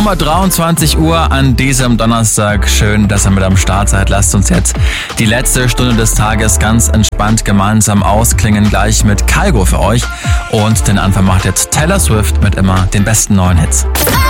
mal 23 Uhr an diesem Donnerstag. Schön, dass ihr mit am Start seid. Lasst uns jetzt die letzte Stunde des Tages ganz entspannt gemeinsam ausklingen. Gleich mit Kygo für euch. Und den Anfang macht jetzt Taylor Swift mit immer den besten neuen Hits.